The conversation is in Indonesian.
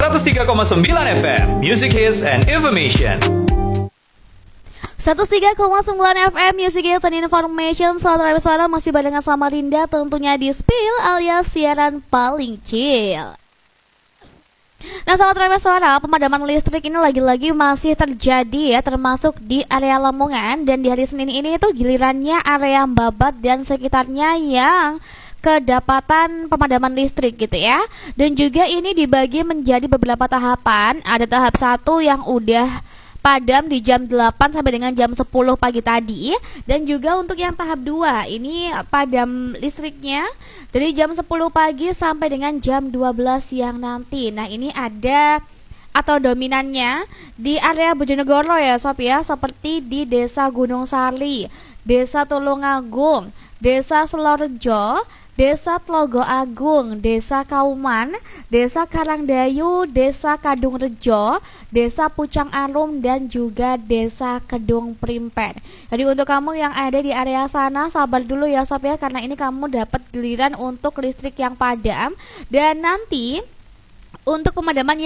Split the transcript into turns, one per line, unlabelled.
103,9 FM, Music Hits and Information.
103,9 FM Music Hits and Information. Saudara-saudara masih barengan sama Rinda tentunya di Spill alias siaran paling chill. Nah saudara-saudara, pemadaman listrik ini lagi-lagi masih terjadi ya, termasuk di area Lamongan. Dan di hari Senin ini itu gilirannya area Babat dan sekitarnya yang kedapatan pemadaman listrik gitu ya. Dan juga ini dibagi menjadi beberapa tahapan. Ada tahap 1 yang udah padam di jam 8 sampai dengan jam 10 pagi tadi. Dan juga untuk yang tahap 2 ini padam listriknya dari jam 10 pagi sampai dengan jam 12 siang nanti. Nah ini ada atau dominannya di area Bojonegoro ya Sob ya, seperti di Desa Gunung Sari, Desa Tulungagung, Desa Selorjo, Desa Tlogo Agung, Desa Kauman, Desa Karangdayu, Desa Kadung Rejo, Desa Pucang Arum, dan juga Desa Kedung Primpen. Jadi untuk kamu yang ada di area sana sabar dulu ya Sob ya, karena ini kamu dapat giliran untuk listrik yang padam. Dan nanti untuk pemadaman